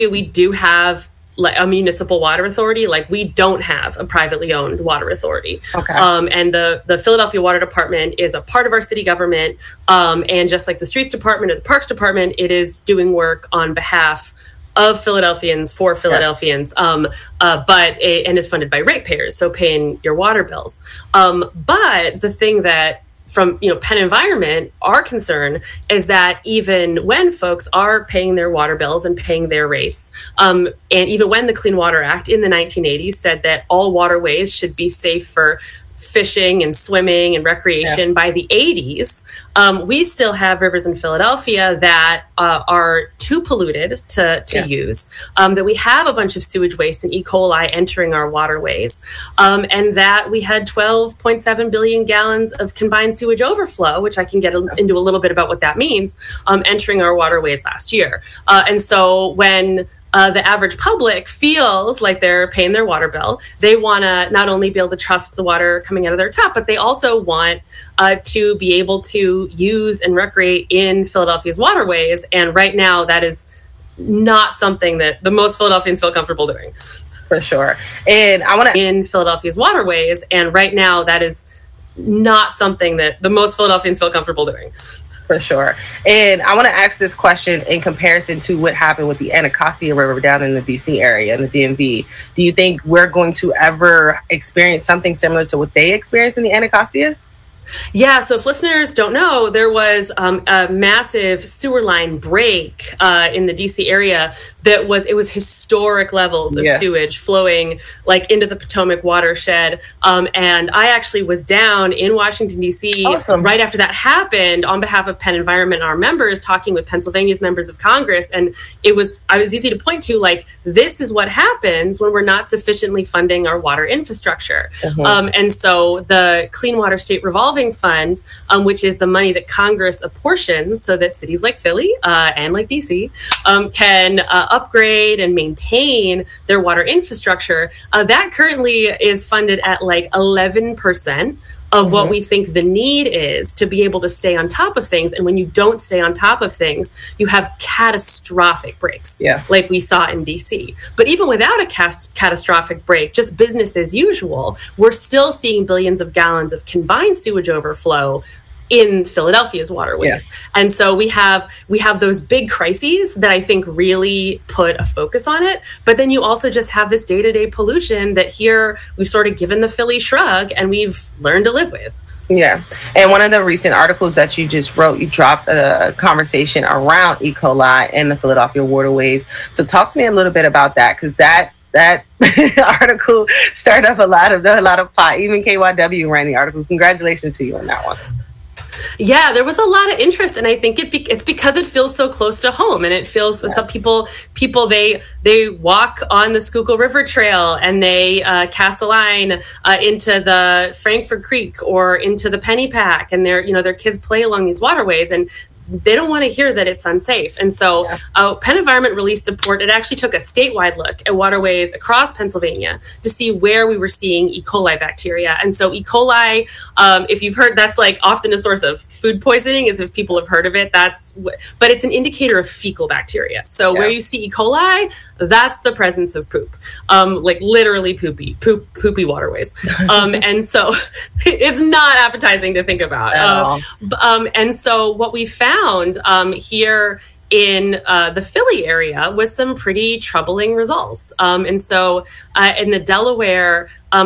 we do have a municipal water authority. Like, we don't have a privately owned water authority. Okay. And the Philadelphia Water Department is a part of our city government. And just like the Streets Department or the Parks Department, it is doing work on behalf of Philadelphians for Philadelphians, and is funded by ratepayers, so paying your water bills. But the thing that from Penn Environment, our concern is that even when folks are paying their water bills and paying their rates, and even when the Clean Water Act in the 1980s said that all waterways should be safe for fishing and swimming and recreation by the 80s, we still have rivers in Philadelphia that are too polluted to use, that we have a bunch of sewage waste and E. coli entering our waterways, and that we had 12.7 billion gallons of combined sewage overflow, which I can get into a little bit about what that means, entering our waterways last year. And so when the average public feels like they're paying their water bill, they want to not only be able to trust the water coming out of their tap, but they also want to be able to use and recreate in Philadelphia's waterways. And right now, that is not something that the most Philadelphians feel comfortable doing. For sure. And I want to... In Philadelphia's waterways. And right now, that is not something that the most Philadelphians feel comfortable doing. For sure. And I want to ask this question in comparison to what happened with the Anacostia River down in the DC area, in the DMV. Do you think we're going to ever experience something similar to what they experienced in the Anacostia? Yeah, so if listeners don't know, there was a massive sewer line break in the DC area it was historic levels of sewage flowing like into the Potomac watershed. And I actually was down in Washington, D.C. right after that happened on behalf of Penn Environment and our members, talking with Pennsylvania's members of Congress. And I was easy to point to, like, this is what happens when we're not sufficiently funding our water infrastructure. And so the Clean Water State Revolving Fund, which is the money that Congress apportions so that cities like Philly and like DC can upgrade and maintain their water infrastructure, that currently is funded at like 11% of what we think the need is to be able to stay on top of things. And when you don't stay on top of things, you have catastrophic breaks, like we saw in DC. But even without a catastrophic break, just business as usual, we're still seeing billions of gallons of combined sewage overflow in Philadelphia's waterways. And so we have those big crises that I think really put a focus on it. But then you also just have this day-to-day pollution that here we've sort of given the Philly shrug and we've learned to live with. Yeah. And one of the recent articles that you just wrote, you dropped a conversation around E. coli and the Philadelphia waterways. So talk to me a little bit about that, because that article stirred up a lot of pot. Even KYW ran the article. Congratulations to you on that one. Yeah, there was a lot of interest, and I think it's because it feels so close to home, and it feels some people they walk on the Schuylkill River Trail and they cast a line into the Frankford Creek or into the Pennypack, and their kids play along these waterways, and they don't want to hear that it's unsafe. And so Penn Environment released a report. It actually took a statewide look at waterways across Pennsylvania to see where we were seeing E. coli bacteria. And so E. coli, if you've heard, that's like often a source of food poisoning, as if people have heard of it. But it's an indicator of fecal bacteria. So where you see E. coli, that's the presence of poop, like literally poopy waterways. And so it's not appetizing to think about. And so what we found here in the Philly area was some pretty troubling results. And so in the Delaware,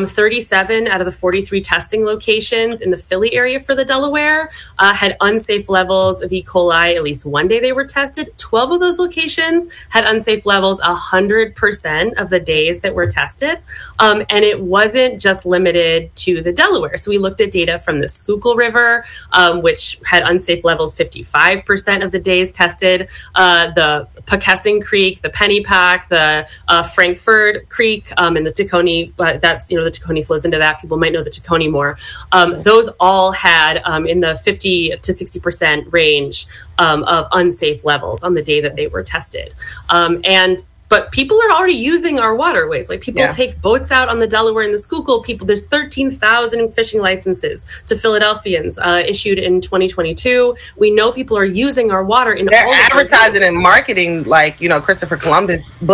37 out of the 43 testing locations in the Philly area for the Delaware had unsafe levels of E. coli at least one day they were tested. 12 of those locations had unsafe levels 100% of the days that were tested. And it wasn't just limited to the Delaware. So we looked at data from the Schuylkill River, which had unsafe levels 55% of the days tested, the Pocassin Creek, the Pennypack, the Frankford Creek, and the Tacony, that's, the Tacony flows into that. People might know the Tacony more. Those all had in the 50 to 60% range of unsafe levels on the day that they were tested. And but people are already using our waterways. Like people take boats out on the Delaware and the Schuylkill. There's 13,000 fishing licenses to Philadelphians issued in 2022. We know people are using our water in they're advertising and marketing, like, Christopher Columbus